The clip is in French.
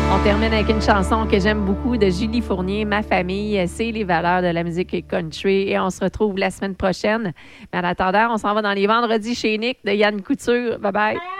On termine avec une chanson que j'aime beaucoup de Julie Fournier, Ma famille, c'est les valeurs de la musique country. Et on se retrouve la semaine prochaine. Mais en attendant, on s'en va dans les vendredis chez Nick de Yann Couture. Bye bye.